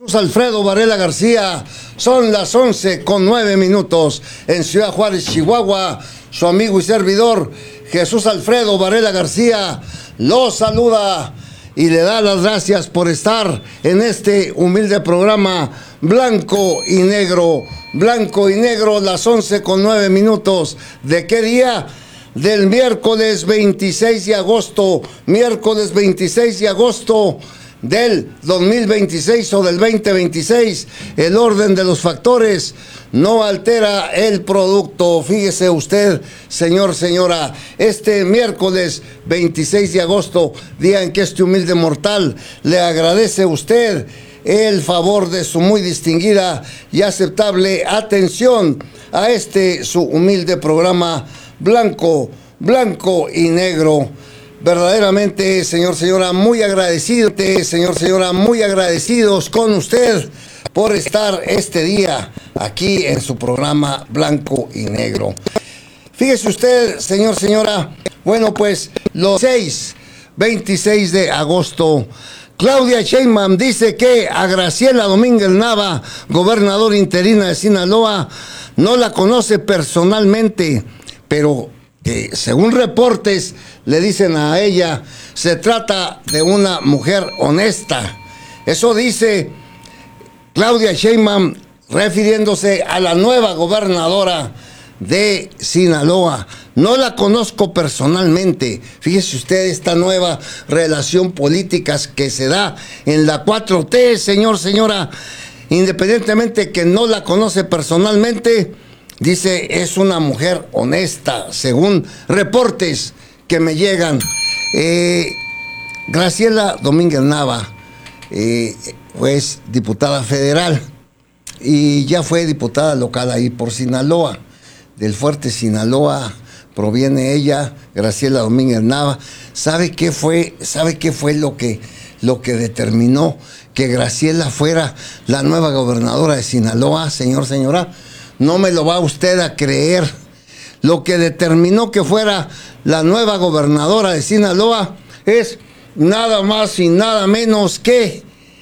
Alfredo Varela García, son las 11:09 en Ciudad Juárez, Chihuahua. Su amigo y servidor Jesús Alfredo Varela García lo saluda y le da las gracias por estar en este humilde programa Blanco y Negro. Blanco y Negro, las 11:09. ¿De qué día? Del miércoles 26 de agosto. Miércoles 26 de agosto del 2026 o del 2026. El orden de los factores no altera el producto. Fíjese usted, señor, señora, este miércoles 26 de agosto, día en que este humilde mortal le agradece a usted el favor de su muy distinguida y aceptable atención a este su humilde programa Blanco y Negro. Verdaderamente, señor, señora, muy agradecido, señor, señora, muy agradecidos con usted por estar este día aquí en su programa Blanco y Negro. Fíjese usted, señor, señora, bueno, pues los 26 de agosto, Claudia Sheinbaum dice que a Graciela Domínguez Nava, gobernadora interina de Sinaloa, no la conoce personalmente, pero que según reportes le dicen a ella, se trata de una mujer honesta. Eso dice Claudia Sheinbaum refiriéndose a la nueva gobernadora de Sinaloa. No la conozco personalmente. Fíjese usted esta nueva relación política que se da en la 4T, señor, señora. Independientemente que no la conoce personalmente, dice, es una mujer honesta, según reportes que me llegan. Graciela Domínguez Nava, pues diputada federal, y ya fue diputada local ahí por Sinaloa. Del fuerte Sinaloa proviene ella, Graciela Domínguez Nava. ¿Sabe qué fue lo que determinó que Graciela fuera la nueva gobernadora de Sinaloa, señor, señora? No me lo va usted a creer. Lo que determinó que fuera la nueva gobernadora de Sinaloa es nada más y nada menos que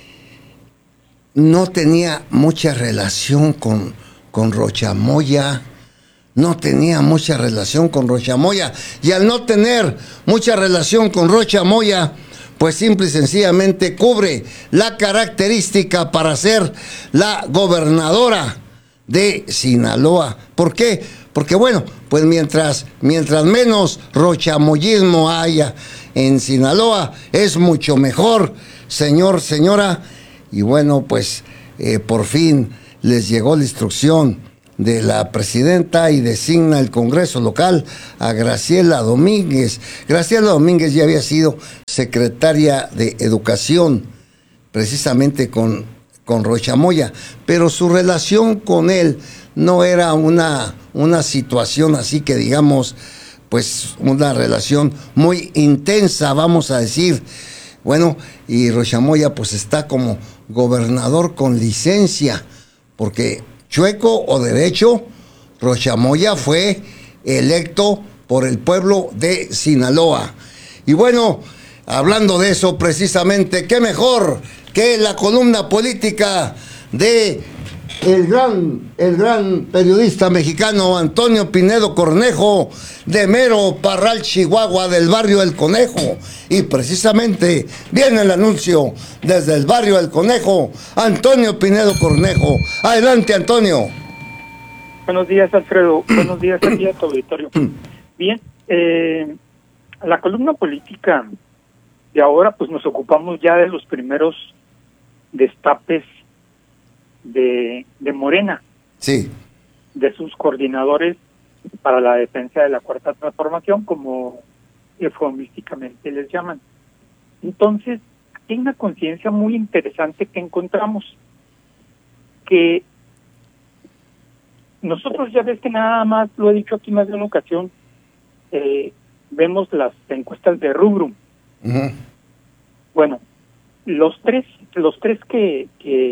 no tenía mucha relación con Rocha Moya. No tenía mucha relación con Rocha Moya. Y al no tener mucha relación con Rocha Moya, pues simple y sencillamente cubre la característica para ser la gobernadora de Sinaloa. ¿Por qué? Porque bueno, pues mientras menos rochamoyismo haya en Sinaloa, es mucho mejor, señor, señora. Y bueno, pues por fin les llegó la instrucción de la presidenta y designa el Congreso local a Graciela Domínguez. Graciela Domínguez ya había sido secretaria de Educación, precisamente con Rocha Moya, pero su relación con él no era una situación así que digamos, pues una relación muy intensa, vamos a decir. Bueno, y Rocha Moya pues está como gobernador con licencia, porque chueco o derecho, Rocha Moya fue electo por el pueblo de Sinaloa. Y bueno, hablando de eso precisamente, qué mejor que la columna política de el gran periodista mexicano Antonio Pinedo Cornejo, de Mero Parral, Chihuahua, del barrio El Conejo. Y precisamente viene el anuncio desde el barrio El Conejo, Antonio Pinedo Cornejo. Adelante, Antonio. Buenos días, Alfredo. Buenos días aquí a tu auditorio. Bien, la columna política de ahora, pues nos ocupamos ya de los primeros destapes de Morena, sí, de sus coordinadores para la defensa de la Cuarta Transformación, como eufemísticamente les llaman. Entonces, hay una conciencia muy interesante que encontramos, que nosotros, ya ves que nada más, lo he dicho aquí más de una ocasión, vemos las encuestas de Rubrum. Uh-huh. Bueno, los tres que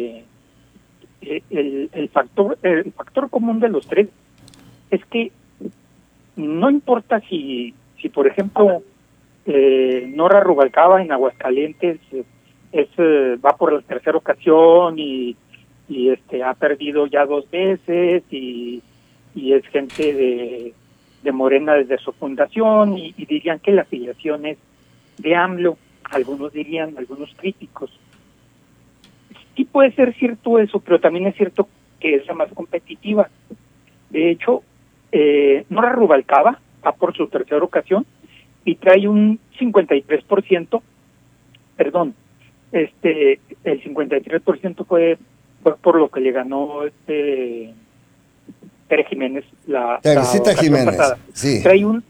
el factor común de los tres es que no importa si por ejemplo Nora Rubalcaba en Aguascalientes va por la tercera ocasión y ha perdido ya 2 veces y es gente de Morena desde su fundación y dirían que la afiliación es de AMLO, algunos dirían, algunos críticos. Sí puede ser cierto eso, pero también es cierto que es la más competitiva. De hecho, Nora Rubalcaba va por su tercera ocasión y trae un 53%, perdón, el 53% fue por lo que le ganó Tere Jiménez la ocasión Jiménez, pasada. sí. Trae un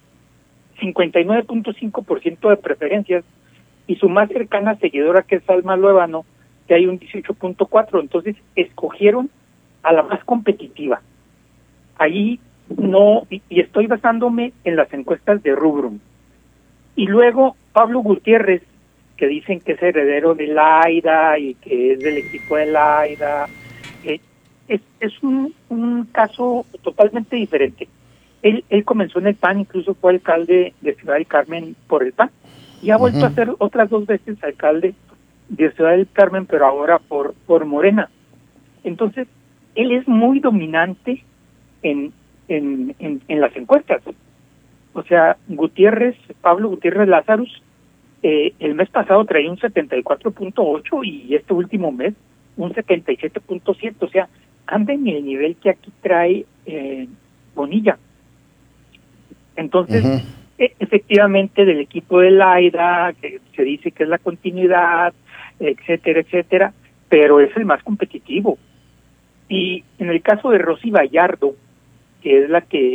59.5% de preferencias y su más cercana seguidora, que es Alma Luevano, que hay un 18.4%. Entonces escogieron a la más competitiva. Ahí no, y estoy basándome en las encuestas de Rubrum. Y luego Pablo Gutiérrez, que dicen que es heredero de Laida y que es del equipo de Laida, es un caso totalmente diferente. Él comenzó en el PAN, incluso fue alcalde de Ciudad del Carmen por el PAN, y ha vuelto a ser otras 2 veces alcalde de Ciudad del Carmen, pero ahora por Morena. Entonces, él es muy dominante en las encuestas. O sea, Pablo Gutiérrez Lazarus, el mes pasado traía un 74.8 y este último mes un 77.7. O sea, anda en el nivel que aquí trae Bonilla. Entonces, efectivamente, del equipo de Laida, que se dice que es la continuidad, etcétera, etcétera, pero es el más competitivo. Y en el caso de Rosy Vallardo, que es la que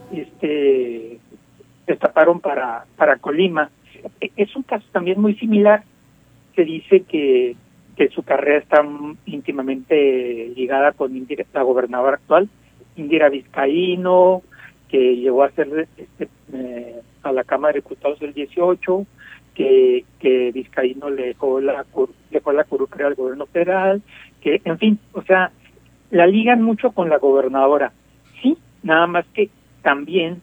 destaparon para Colima, es un caso también muy similar. Se dice que su carrera está íntimamente ligada con la gobernadora actual, Indira Vizcaíno, que llegó a ser a la Cámara de Diputados del 18, que Vizcaíno le dejó la curúcrea al gobierno federal, que, en fin, o sea, la ligan mucho con la gobernadora. Sí, nada más que también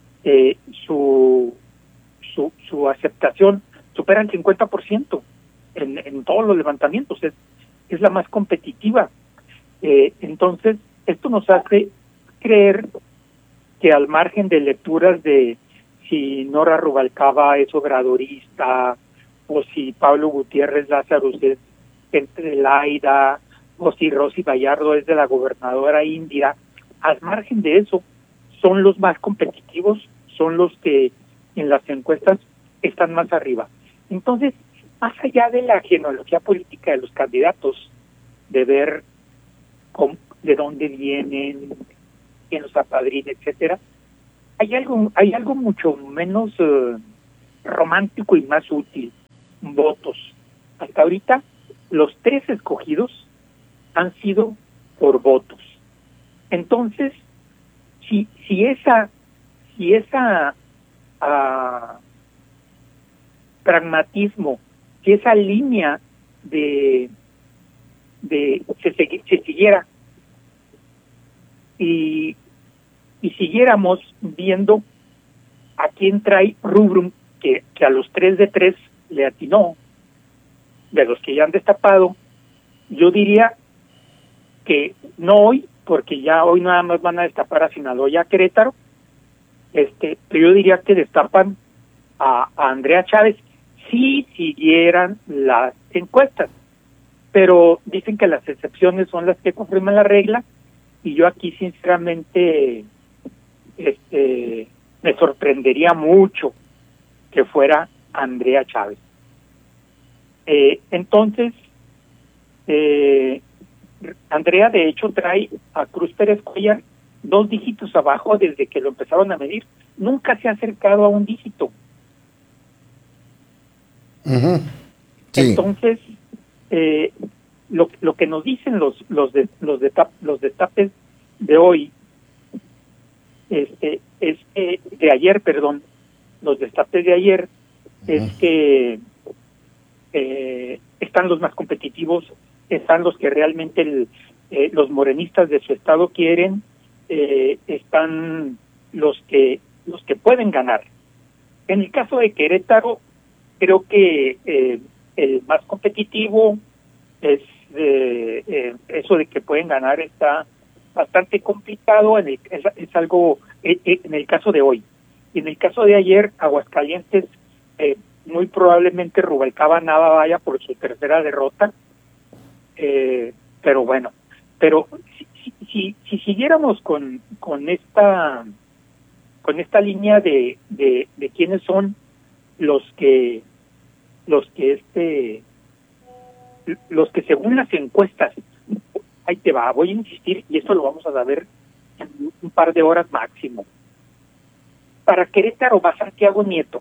su aceptación supera el 50% en todos los levantamientos, es la más competitiva. Entonces, esto nos hace creer que, al margen de lecturas de si Nora Rubalcaba es obradorista, o si Pablo Gutiérrez Lázaro es gente de Laida, o si Rosy Vallardo es de la gobernadora Indira, al margen de eso, son los más competitivos, son los que en las encuestas están más arriba. Entonces, más allá de la genealogía política de los candidatos, de ver de dónde vienen, quién los apadrina, etcétera, hay algo mucho menos romántico y más útil: votos. Hasta ahorita, los 3 escogidos han sido por votos. Entonces, si esa pragmatismo, si esa línea se siguiera y siguiéramos viendo a quién trae Rubrum, que a los 3 de 3 le atinó, de los que ya han destapado, yo diría que no hoy, porque ya hoy nada más van a destapar a Sinaloa y a Querétaro, pero yo diría que destapan a Andrea Chávez si siguieran las encuestas, pero dicen que las excepciones son las que confirman la regla, y yo aquí sinceramente me sorprendería mucho que fuera Andrea Chávez. Entonces, Andrea de hecho trae a Cruz Pérez Cuellar 2 dígitos abajo desde que lo empezaron a medir. Nunca se ha acercado a un dígito. Sí. Entonces, lo que nos dicen los destapes de hoy, de ayer, perdón, los destapes de ayer, es que están los más competitivos, están los que realmente los morenistas de su estado quieren, están los que pueden ganar. En el caso de Querétaro, creo que el más competitivo. Es eso de que pueden ganar está bastante complicado. Es algo en el caso de hoy. Y en el caso de ayer, Aguascalientes, muy probablemente Rubalcaba Nava vaya por su tercera derrota. Pero bueno, pero si siguiéramos con esta línea de quiénes son los que según las encuestas, ahí te va, voy a insistir, y esto lo vamos a saber en un par de horas máximo. Para Querétaro va Santiago Nieto,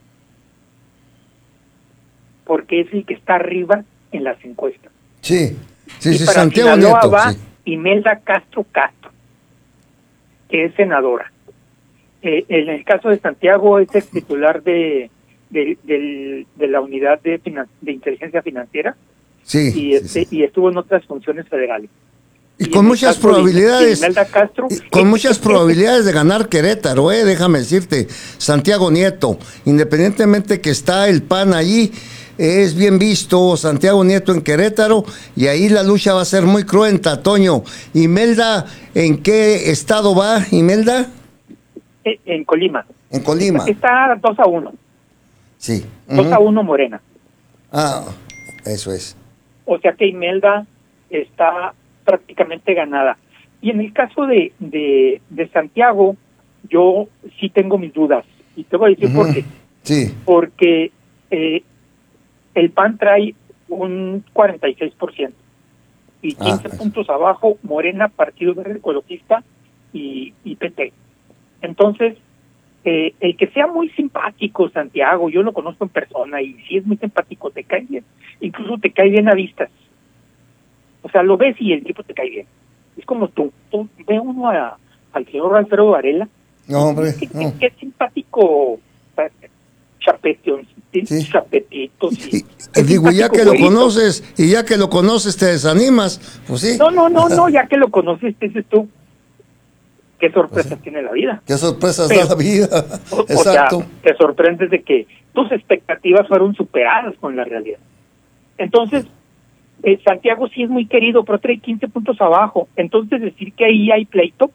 porque es el que está arriba en las encuestas. Sí, y para Santiago Sinaloa Nieto. Va Sí. Imelda Castro, que es senadora. En el caso de Santiago es el titular de la unidad de inteligencia financiera. Sí, Y estuvo en otras funciones federales. Y con muchas probabilidades, Castro, con muchas probabilidades de ganar Querétaro, déjame decirte, Santiago Nieto, independientemente que está el PAN allí, es bien visto Santiago Nieto en Querétaro, y ahí la lucha va a ser muy cruenta, Toño. Imelda, ¿en qué estado va, Imelda? En Colima. En Colima. Está 2-1. Sí. 2-1 Morena. Ah, eso es. O sea que Imelda está prácticamente ganada. Y en el caso de Santiago, yo sí tengo mis dudas. Y te voy a decir por qué. Sí. Porque el PAN trae un 46%. Y 15 puntos abajo, Morena, Partido Verde Ecologista y PT. Entonces, el que sea muy simpático, Santiago, yo lo conozco en persona, y si es muy simpático, te cae bien. Incluso te cae bien a vistas. O sea, lo ves y el tipo te cae bien. Es como tú ve uno al señor Alfredo Varela. No, hombre. Qué simpático, chapetón, sí. Chapetitos. Y digo, ya que güerito. Ya que lo conoces, te desanimas, pues sí. No, ya que lo conoces, dices tú, qué sorpresas tiene la vida. Qué sorpresas da la vida. Exacto. O sea, te sorprendes de que tus expectativas fueron superadas con la realidad. Entonces, Santiago sí es muy querido, pero trae 15 puntos abajo. Entonces, decir que ahí hay pleito,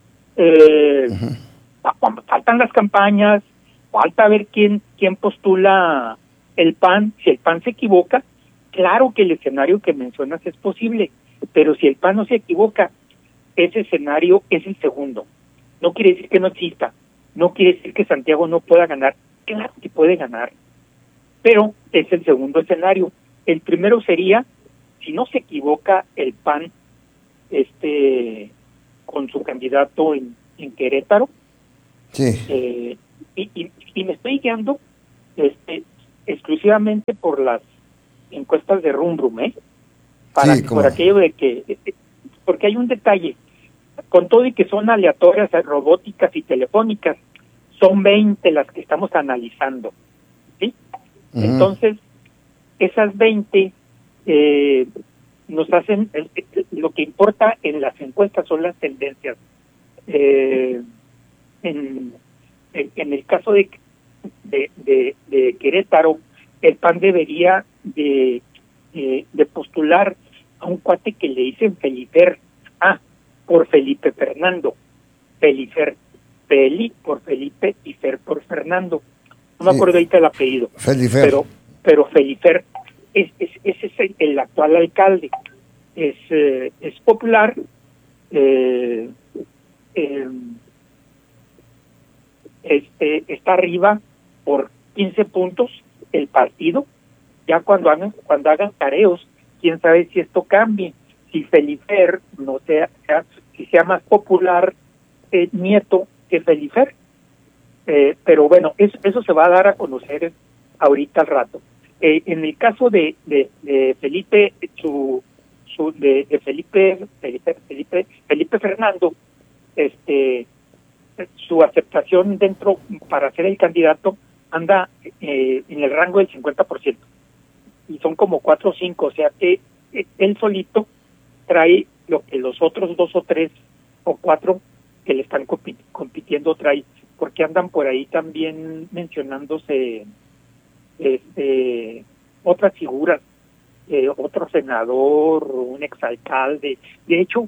faltan las campañas, falta ver quién postula el PAN. Si el PAN se equivoca, claro que el escenario que mencionas es posible, pero si el PAN no se equivoca, ese escenario es el segundo. No quiere decir que no exista, no quiere decir que Santiago no pueda ganar. Claro que puede ganar, pero es el segundo escenario. El primero sería, si no se equivoca el PAN con su candidato en Querétaro. Sí. Y me estoy guiando exclusivamente por las encuestas de Rum, por aquello de que, porque hay un detalle, con todo y que son aleatorias, robóticas y telefónicas, son 20 las que estamos analizando, ¿sí? Entonces, esas 20 nos hacen, lo que importa en las encuestas son las tendencias. En el caso de Querétaro, el PAN debería de postular a un cuate que le dicen Felifer, por Felipe Fernando, Felifer, Feli por Felipe y Fer por Fernando. No me acuerdo ahorita el apellido. Felifer. Pero Felifer ese es el actual alcalde. Es popular, está arriba por 15 puntos el partido. Ya cuando hagan tareos, quién sabe si esto cambie, si Felifer no si sea más popular Nieto que Felifer. Pero bueno, eso se va a dar a conocer ahorita al rato. En el caso de Felipe, Felipe Fernando, su aceptación dentro para ser el candidato anda en el rango del 50%, y son como 4 o 5, o sea que él solito trae lo que los otros 2 o 3 o 4 que le están compitiendo trae, porque andan por ahí también mencionándose otras figuras, otro senador, un exalcalde. De hecho,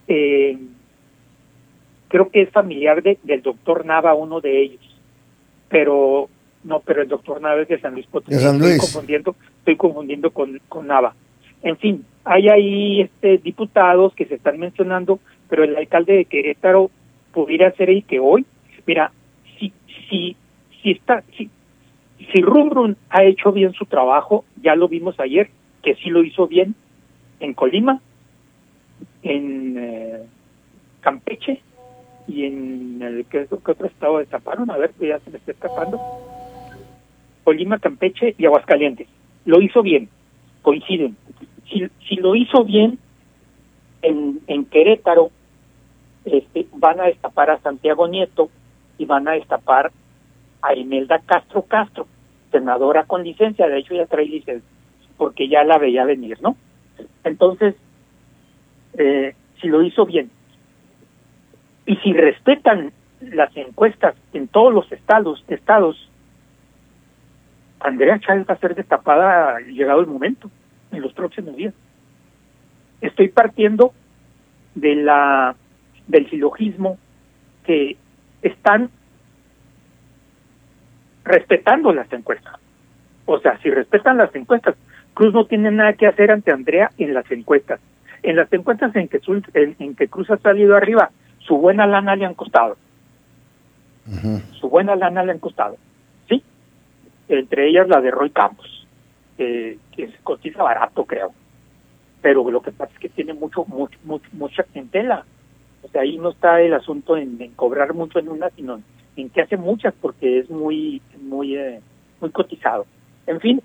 creo que es familiar del doctor Nava, uno de ellos, pero el doctor Nava es de San Luis Potosí. De San Luis. Estoy confundiendo con Nava. En fin, hay ahí diputados que se están mencionando, pero el alcalde de Querétaro pudiera ser el que hoy, mira, si Rum Rum ha hecho bien su trabajo, ya lo vimos ayer, que sí lo hizo bien en Colima, en Campeche y en ¿qué otro estado destaparon? A ver, ya se me está escapando. Colima, Campeche y Aguascalientes. Lo hizo bien, coinciden. Si lo hizo bien en Querétaro, van a destapar a Santiago Nieto y van a destapar a Imelda Castro, senadora con licencia, de hecho ya trae licencia, porque ya la veía venir, ¿no? Entonces, si lo hizo bien, y si respetan las encuestas en todos los estados, Andrea Chávez va a ser destapada llegado el momento, en los próximos días. Estoy partiendo del silogismo que están respetando las encuestas. O sea, si respetan las encuestas, Cruz no tiene nada que hacer ante Andrea en las encuestas. En las encuestas en que Cruz ha salido arriba, su buena lana le han costado. Uh-huh. Su buena lana le han costado. ¿Sí? Entre ellas la de Roy Campos, que se cotiza barato, creo. Pero lo que pasa es que tiene mucha clientela. O sea, ahí no está el asunto en cobrar mucho en una, sino en que hace muchas, porque es muy cotizado. En fin,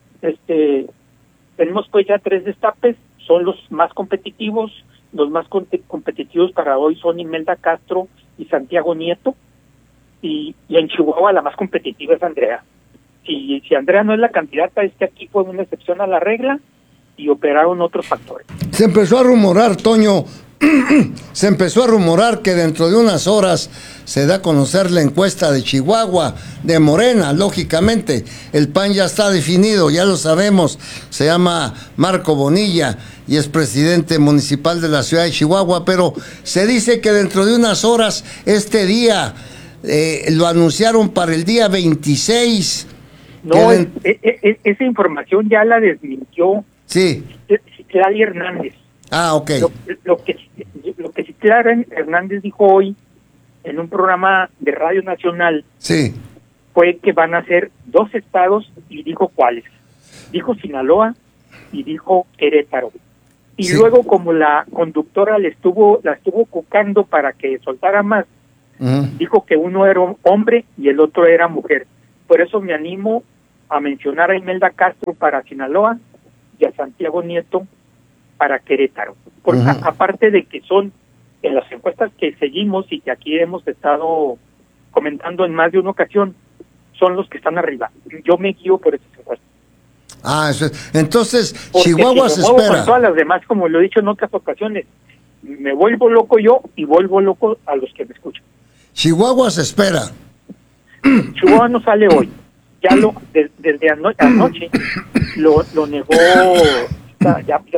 tenemos pues ya 3 destapes, son los más competitivos. Los más competitivos para hoy son Imelda Castro y Santiago Nieto, y en Chihuahua la más competitiva es Andrea. Si Andrea no es la candidata, es que aquí fue una excepción a la regla y operaron otros factores. Se empezó a rumorar, Toño, se empezó a rumorar que dentro de unas horas se da a conocer la encuesta de Chihuahua, de Morena, lógicamente. El PAN ya está definido, ya lo sabemos, se llama Marco Bonilla y es presidente municipal de la ciudad de Chihuahua, pero se dice que dentro de unas horas, este día, lo anunciaron para el día 26. No, esa información ya la desmintió Citlali Hernández. Ah, ok. Lo que Citlali Hernández dijo hoy en un programa de Radio Nacional fue que van a ser 2 estados, y dijo cuáles. Dijo Sinaloa y dijo Querétaro. Y luego, como la conductora la estuvo cucando para que soltara más, dijo que uno era hombre y el otro era mujer. Por eso me animo a mencionar a Imelda Castro para Sinaloa y a Santiago Nieto para Querétaro. Porque aparte de que son, en las encuestas que seguimos y que aquí hemos estado comentando en más de una ocasión, son los que están arriba. Yo me guío por esas encuestas. Ah, eso es. Entonces, porque Chihuahua si se espera. Con todas las demás, como lo he dicho en otras ocasiones, me vuelvo loco yo y vuelvo loco a los que me escuchan. Chihuahua se espera. Chihuahua no sale hoy. Ya desde anoche lo negó, ya